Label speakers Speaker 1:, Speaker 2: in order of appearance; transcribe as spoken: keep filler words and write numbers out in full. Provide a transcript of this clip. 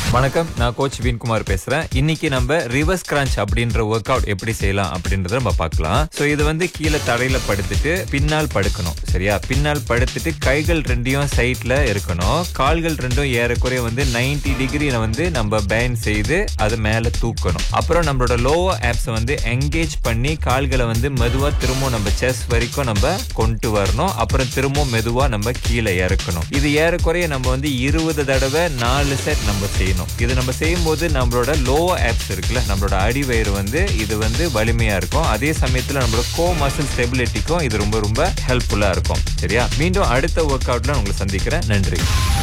Speaker 1: வணக்கம், நான் கோச் வின்குமார் பேசுறேன். இன்னைக்கு நம்ம ரிவர்ஸ் கிரன்ச் அப்படின்ற ஒர்க் அவுட் எப்படி செய்யலாம் அப்படின்றத நம்ம பார்க்கலாம். சோ இது வந்து கீழே தரையில படுத்துட்டு பின்னால் படுக்கணும். சரியா? பின்னால் படுத்துட்டு கைகள் ரெண்டையும் சைட்ல இருக்கணும். கால்கள் ரெண்டும் ஏறக்குறைய வந்து நைன்டி டிகிரி வந்து நம்ம பேண்ட் செய்து அது மேல தூக்கணும். அப்புறம் நம்மளோட லோவர் ஆப்ஸ் வந்து என்கேஜ் பண்ணி கால்களை வந்து மெதுவா திரும்ப நம்ம செஸ்ட் வரைக்கும் நம்ம கொண்டு வரணும். அப்புறம் திரும்ப மெதுவா நம்ம கீழே இறக்கணும். இது ஏறக்குறைய நம்ம வந்து இருபது தடவை நாலு செட் நம்ம செய்யணும். இது நம்ம செய்யும் போது நம்மளோட லோவர் ஆப்ஸ் இருக்குல்ல, நம்மளோட அடிவயிறு வந்து இது வந்து வலிமையா இருக்கும். அதே சமயத்துல நம்மளோட கோ மசில் ஸ்டெபிலிட்டிக்கும் இது ரொம்ப ரொம்ப ஹெல்ப்ஃபுல்லா இருக்கும். சரியா? மீண்டும் அடுத்த ஒர்க் அவுட்ல உங்களை சந்திக்கிறேன். நன்றி.